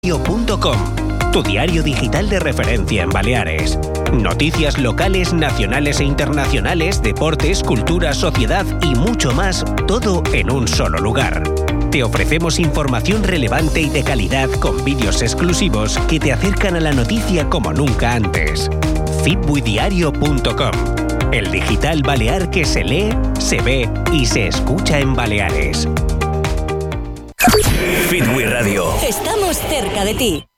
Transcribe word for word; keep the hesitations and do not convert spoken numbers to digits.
punto com, tu diario digital de referencia en Baleares. Noticias locales, nacionales e internacionales, deportes, cultura, sociedad y mucho más, todo en un solo lugar. Te ofrecemos información relevante y de calidad con vídeos exclusivos que te acercan a la noticia como nunca antes. fitbuidiario punto com, el digital balear que se lee, se ve y se escucha en Baleares. Fitbui Radio. Estamos cerca de ti.